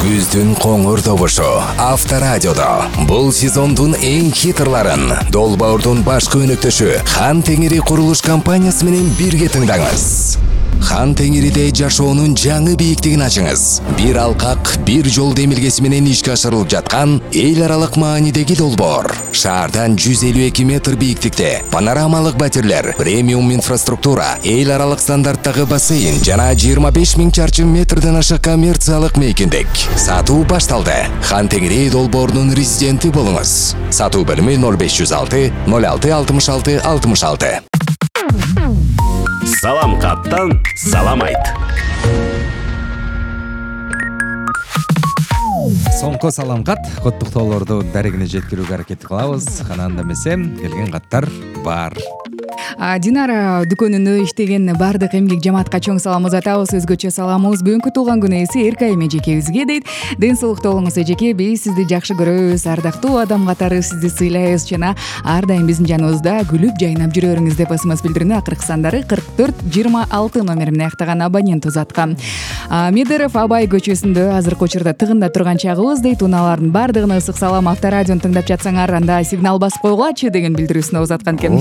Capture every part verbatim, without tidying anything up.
Күздүн коңур добушу Авторадиодо. Бул сезондун эң хитрларын Долбоордун башкы өнөктөшү Хан Теңири курулуш компаниясы менен бирге тыңдаңыз. Хан Теңириде жашоонун жаңы бийиктигин ачыңыз. Бир алкак, бир жол демилгеси менен ишке ашырылып жаткан эл аралык маанидеги долбоор. Шаардан жүз элүү эки метр бийиктикте панорамалык батирлер, премиум инфраструктура, эл аралык стандарттагы бассейн жана жыйырма беш миң чарчы метрден ашык коммерциялык мейкиндик. Сатуу башталды. Хан Теңири долбоорунун резиденти болуңуз. Сатуу бөлүмү ноль беш жүз алты ноль алты алтымыш алты алтымыш алты. Салам каттан салам айт. Соңку салам кат коттуктоолорду дарегине жеткирүүгө аракет кылабыз. Анан эмесе келген каттар бар. Динара дүкөнүндө иштеген бардык эмгек жамаатка чоң салам узатабыз. Өзгөчө саламыбыз бүгүнкү туулган күнү ээси Эркай эжекебизге дейт. Ден соолукта болуңуз эжеке, биз сизди жакшы көрөбүз, ардактуу адам катары сизди сыйлайбыз жана ар дайым биздин жаныбызда күлүп жайнап жүрөрүңүз деп ысымыбыз билдирүүнү акыркы сандары кырк төрт жыйырма алты номери менен аяктаган абонент узаткан. Медеров Абай көчөсүндө азыркы учурда тыгында турган чагыбыз дейт. Унаалардын бардыгына ысык салам. Авторадиону тыңдап жатсаңар, анда сигнал басып койгулачы деген билдирүүсүнө узаткан экен.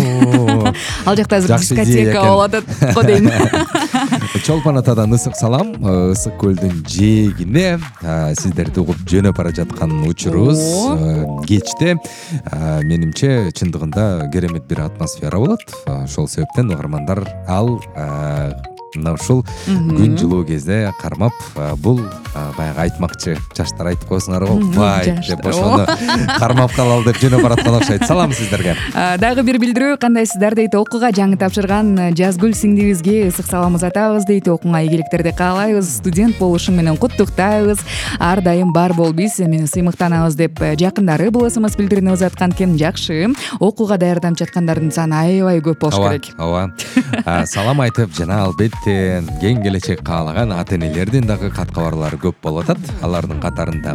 Ал жакта азыр дискотека болуп атат го дейм. Чолпон атадан ысык салам. Ысык көлдүн жээгине сиздерди угуп жөнөп бара жаткан учурубуз кечте менимче чындыгында керемет бир атмосфера болот. Ошол себептен угармандар ал мына ушул күн жылуу кезде кармап бул баягы айтмакчы жаштар айтып койсуңар го бай деп ошону кармап калалы деп жөнөп бараткан окшойт. Салам сиздерге. Дагы бир билдирүү, кандайсыздар дейт. Окууга жаңы тапшырган Жазгүл сиңдибизге ысык салам узатабыз дейт. Окууга ийгиликтерди каалайбыз, студент болушуң менен куттуктайбыз. Ар дайым бар бол, биз мени сыймыктанабыз деп жакындары бул ысымыз билдирүүнү узаткан экен. Жакшы. Окууга даярданып жаткандардын саны аябай көп болуш керек. Ооба. Салам айтып жана албетте кең келечек каалаган ата-энелердин дагы кат кабарлары көп болуп атат. Алардын катарында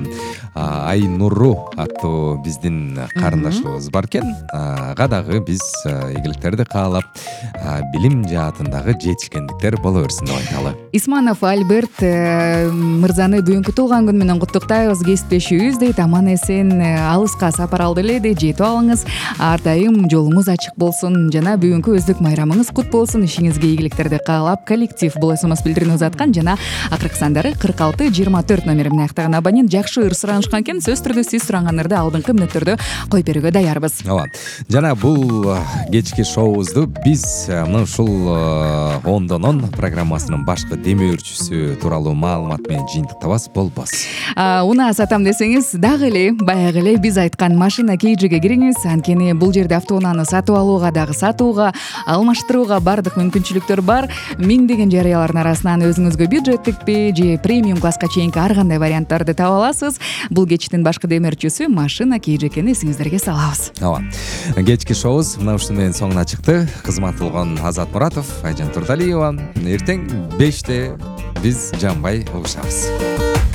Айнуру аттуу биздин карындашыбыз бар экен. Ага дагы биз ийгиликтерди каалап, билим жаатындагы жетишкендиктер боло берсин деп айталы. Исманов Альберт мырзаны бүгүнкү туулган күнү менен куттуктайбыз. Кесиптешүүбүз дейт. Аман эсен алыска сапар алды эле дейт. Жетип алыңыз. Ар дайым жолуңуз ачык болсун жана бүгүнкү өздүк майрамыңыз кут болсун. Ишиңизге ийгиликтерди каалап, коллектив бул эсэмэс билдирүүнү узаткан жана акыркы сандары кырк алты жыйырма төрт номери менен аяктаган абонент жакшы ыр суранышкан экен. Сөз түрдө сиз сурангандарда алдыңкы мүнөттөрдө коюп берүүгө даярбыз. Ооба. Жана бул кечки шоубузду биз мына ушул ондон он программасынын башкы демөөрчүсү тууралуу маалымат менен жыйынтыктабас болбос. Унаа сатам десеңиз дагы эле баягы эле биз айткан машина кейжиге кириңиз. Анткени бул жерде автоунааны сатып алууга дагы сатууга, алмаштырууга бардык мүмкүнчүлүктөр бар. Миңдеген жарыялардын арасынан өзүңүзгө бюджеттикпи же премиум класска чейинки ар кандай варианттарды таба аласыз. Бул кечтин башкы демөөрчүсү машина кейжи экени эсиңиздерге салабыз. Ооба. Кечки шоубуз мына ушуну менен соңуна чыкты. Кызмат кылган Азат Муратов, Айжан Турдалиева. Эртең беште биз жанбай угушабыз.